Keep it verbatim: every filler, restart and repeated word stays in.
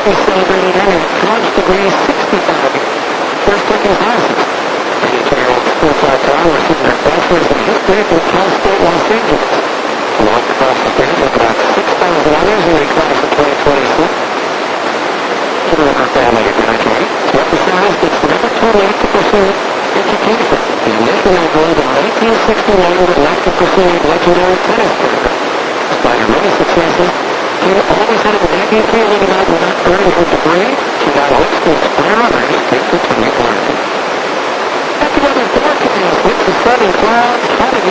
is celebrating her college degree sixty-five first taking classes. eighty-two-year-old school part-time receiving her bachelor's in history from Cal State Los Angeles. Along across the state with about six thousand others in the class of twenty twenty-six. Two of her family to graduate. To emphasize it's never too late to pursue education. The initial graduate in nineteen sixty-one would like to pursue a legendary tennis career. Despite her many successes, she always had a nagging feeling about not earning her degree. She now hopes to inspire others to continue learning. That's another forecast with the sun and clouds.